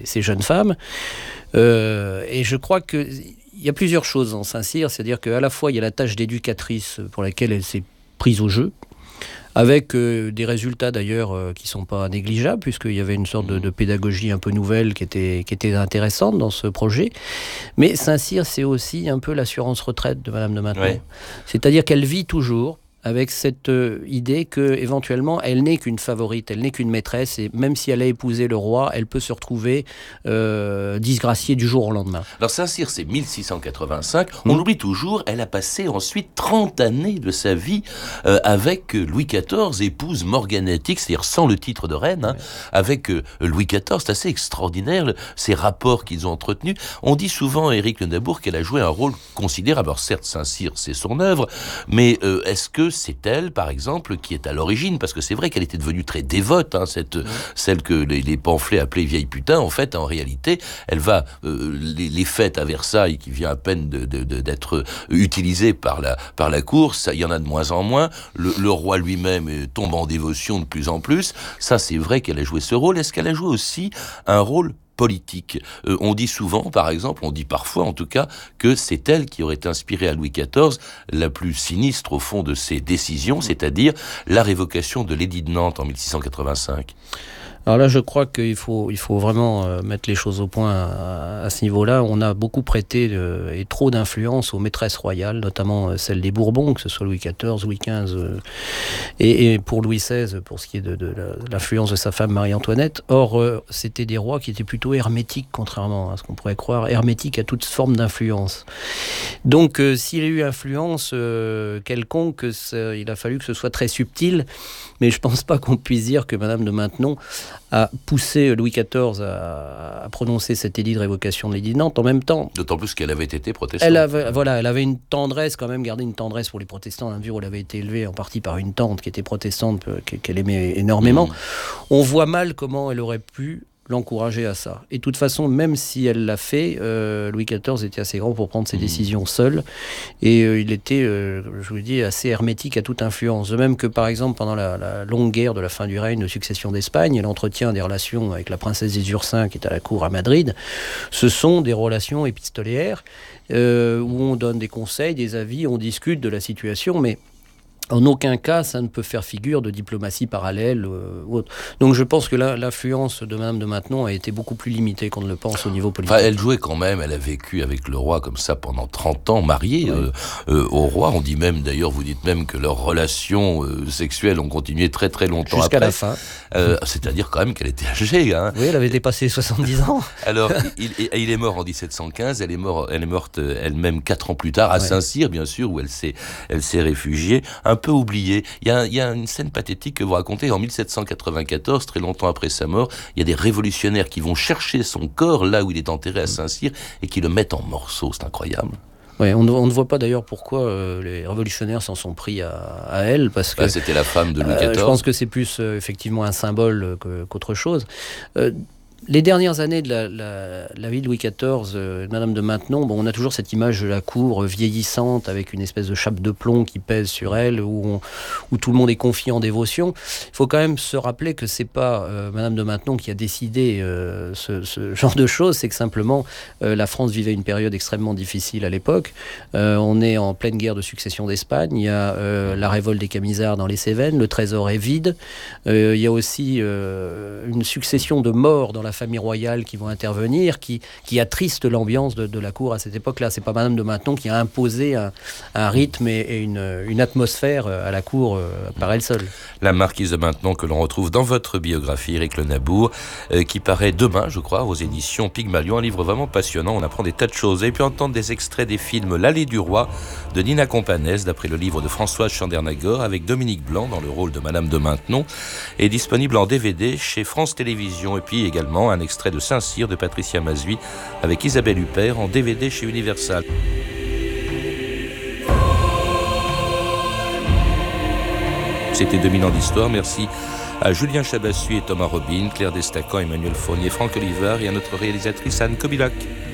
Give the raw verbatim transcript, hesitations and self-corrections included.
ces jeunes femmes. Euh, et je crois que il y a plusieurs choses en Saint-Cyr, c'est-à-dire qu'à la fois il y a la tâche d'éducatrice pour laquelle elle s'est prise au jeu, avec euh, des résultats d'ailleurs euh, qui ne sont pas négligeables, puisqu'il y avait une sorte de, de pédagogie un peu nouvelle qui était, qui était intéressante dans ce projet. Mais Saint-Cyr, c'est aussi un peu l'assurance retraite de Madame de Maintenon. Ouais. C'est-à-dire qu'elle vit toujours avec cette euh, idée qu'éventuellement, elle n'est qu'une favorite, elle n'est qu'une maîtresse, et même si elle a épousé le roi, elle peut se retrouver euh, disgraciée du jour au lendemain. Alors Saint-Cyr, c'est mille six cent quatre-vingt-cinq, on mmh. oublie toujours, elle a passé ensuite trente années de sa vie euh, avec Louis quatorze, épouse morganatique, c'est-à-dire sans le titre de reine, hein, ouais. avec euh, Louis quatorze, c'est assez extraordinaire, le, ces rapports qu'ils ont entretenus. On dit souvent à Éric Le Nabour qu'elle a joué un rôle considérable. Alors certes, Saint-Cyr, c'est son œuvre, mais euh, est-ce que c'est elle, par exemple, qui est à l'origine, parce que c'est vrai qu'elle était devenue très dévote, hein, cette, mmh. celle que les, les pamphlets appelaient vieille putain. En fait, en réalité, elle va euh, les, les fêtes à Versailles, qui vient à peine de, de, de, d'être utilisée par la par la cour, ça, il y en a de moins en moins. Le, le roi lui-même tombe en dévotion de plus en plus. Ça, c'est vrai qu'elle a joué ce rôle. Est-ce qu'elle a joué aussi un rôle politique. Euh, on dit souvent, par exemple, on dit parfois en tout cas, que c'est elle qui aurait inspiré à Louis quatorze la plus sinistre au fond de ses décisions, c'est-à-dire la révocation de l'édit de Nantes en mille six cent quatre-vingt-cinq. Alors là, je crois qu'il faut, il faut vraiment euh, mettre les choses au point à, à ce niveau-là. On a beaucoup prêté euh, et trop d'influence aux maîtresses royales, notamment euh, celles des Bourbons, que ce soit Louis quatorze, Louis quinze, euh, et, et pour Louis seize, pour ce qui est de, de, la, de l'influence de sa femme Marie-Antoinette. Or, euh, c'était des rois qui étaient plutôt hermétiques, contrairement à ce qu'on pourrait croire, hermétiques à toute forme d'influence. Donc, euh, s'il y a eu influence euh, quelconque, il a fallu que ce soit très subtil, mais je ne pense pas qu'on puisse dire que Madame de Maintenon a poussé Louis quatorze à, à prononcer cet édit de révocation de l'édit de Nantes en même temps. D'autant plus qu'elle avait été protestante. Elle avait, voilà, elle avait une tendresse, quand même, gardé une tendresse pour les protestants, à mesure où elle avait été élevée en partie par une tante qui était protestante, qu'elle aimait énormément. Mmh. On voit mal comment elle aurait pu l'encourager à ça. Et de toute façon, même si elle l'a fait, euh, Louis quatorze était assez grand pour prendre ses mmh. décisions seul. Et euh, il était, euh, je vous le dis, assez hermétique à toute influence. De même que, par exemple, pendant la, la longue guerre de la fin du règne de succession d'Espagne, elle entretient des relations avec la princesse des Ursins, qui est à la cour à Madrid. Ce sont des relations épistolaires euh, où on donne des conseils, des avis, on discute de la situation, mais en aucun cas, ça ne peut faire figure de diplomatie parallèle euh, ou autre. Donc je pense que la, l'influence de Madame de Maintenon a été beaucoup plus limitée qu'on ne le pense au niveau politique. Enfin, elle jouait quand même, elle a vécu avec le roi comme ça pendant trente ans, mariée oui. euh, euh, au roi. On dit même, d'ailleurs, vous dites même que leurs relations euh, sexuelles ont continué très très longtemps jusqu'à après. Jusqu'à la fin. Euh, c'est-à-dire quand même qu'elle était âgée. Hein. Oui, elle avait dépassé soixante-dix ans. Alors, il, il, il est mort en dix-sept cent quinze, elle est, mort, elle est morte elle-même quatre ans plus tard, à ouais. Saint-Cyr, bien sûr, où elle s'est, elle s'est réfugiée, un peu oubliée. Il y, a, il y a une scène pathétique que vous racontez en mille sept cent quatre-vingt-quatorze, très longtemps après sa mort. Il y a des révolutionnaires qui vont chercher son corps là où il est enterré à Saint-Cyr et qui le mettent en morceaux. C'est incroyable. Ouais, on, on ne voit pas d'ailleurs pourquoi euh, les révolutionnaires s'en sont pris à, à elle, parce que bah, c'était la femme de Louis quatorze. Euh, je pense que c'est plus euh, effectivement un symbole que, qu'autre chose. Euh, Les dernières années de la, la, la vie de Louis quatorze, euh, Madame de Maintenon, bon, on a toujours cette image de la cour euh, vieillissante avec une espèce de chape de plomb qui pèse sur elle, où, on, où tout le monde est confié en dévotion. Il faut quand même se rappeler que c'est pas euh, Madame de Maintenon qui a décidé euh, ce, ce genre de choses, c'est que simplement euh, la France vivait une période extrêmement difficile à l'époque. Euh, on est en pleine guerre de succession d'Espagne, il y a euh, la révolte des Camisards dans les Cévennes, le trésor est vide, euh, il y a aussi euh, une succession de morts dans la famille royale qui vont intervenir, qui, qui attristent l'ambiance de, de la cour à cette époque-là. C'est pas Madame de Maintenon qui a imposé un, un rythme et, et une, une atmosphère à la cour euh, par elle seule. La marquise de Maintenon que l'on retrouve dans votre biographie, Éric Le Nabour, euh, qui paraît demain, je crois, aux éditions Pygmalion. Un livre vraiment passionnant, on apprend des tas de choses. Et puis entendre des extraits des films L'Allée du Roi de Nina Companès, d'après le livre de Françoise Chandernagor, avec Dominique Blanc dans le rôle de Madame de Maintenon, est disponible en D V D chez France Télévisions. Et puis également un extrait de Saint-Cyr de Patricia Mazui avec Isabelle Huppert en D V D chez Universal. C'était deux mille ans d'histoire. Merci à Julien Chabassu et Thomas Robin, Claire Destacan, Emmanuel Fournier, Franck Olivard et à notre réalisatrice Anne Kobilac.